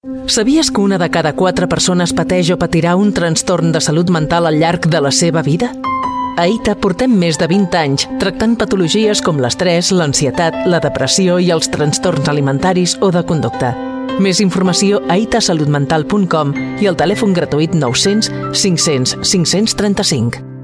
Sabies que una de cada 4 persones pateix o patirà un trastorn de salut mental al llarg de la seva vida? A AITA portem més de 20 anys tractant patologies com l'estrès, l'ansietat, la depressió i els trastorns alimentaris o de conducta. Més informació a aitasalutmental.com i el telèfon gratuït 900 500 535.